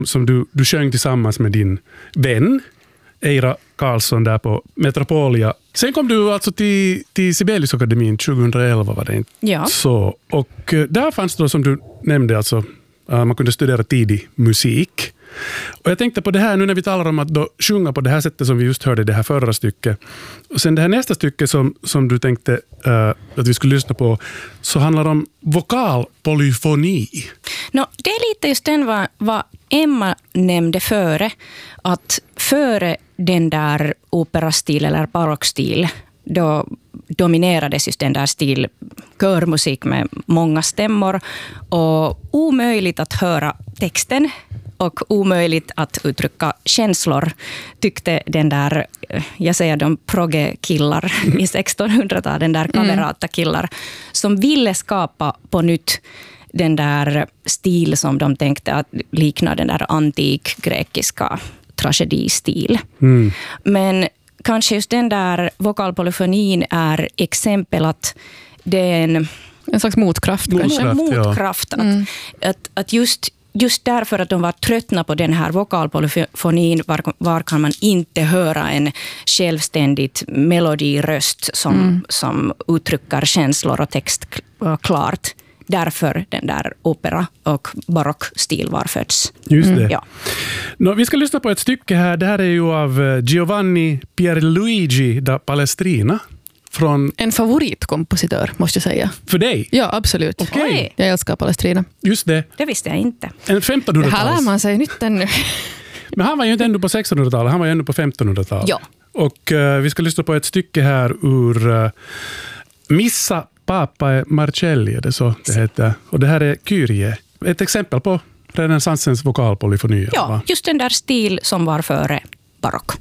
som du sjöng tillsammans med din vän Eira Karlsson där på Metropolia. Sen kom du alltså till Sibeliusakademin 2011, var det inte? Ja. Så, och där fanns det, som du nämnde, alltså, man kunde studera tidig musik. Och jag tänkte på det här nu när vi talar om att då sjunga på det här sättet som vi just hörde i det här förra stycket. Och sen det här nästa stycke som du tänkte att vi skulle lyssna på, så handlar om vokalpolyfoni. Det är lite just den vad Emma nämnde före, att före den där operastil eller barockstil, då dominerades just den där stil körmusik med många stämmor och omöjligt att höra texten och omöjligt att uttrycka känslor, tyckte den där, jag säger de progge-killar i 1600-talet, den där kamerata-killar som ville skapa på nytt den där stil som de tänkte att likna den där antik-grekiska tragedistil. Men kanske just den där vokalpolyfonin är exempel att det är en slags motkraft. Motkraft. Att just därför att de var tröttna på den här vokalpolyfonin var kan man inte höra en självständigt melodiröst som uttrycker känslor och text klart. Därför den där opera- och barockstil var föds. Just det. Ja. Vi ska lyssna på ett stycke här. Det här är ju av Giovanni Pierluigi da Palestrina. Från... En favoritkompositör, måste jag säga. För dig? Ja, absolut. Okay. Jag älskar Palestrina. Just det. Det visste jag inte. En 1500-tals. Det här lär man sig nytt ännu. Men han var ju inte ännu på 1600-talet, han var ju ännu på 1500-talet. Ja. Och vi ska lyssna på ett stycke här ur Missa Papae Marcelli, det så det heter. Och det här är Kyrie. Ett exempel på renässansens vokalpolyfoni. Ja, just den där stil som var före barock.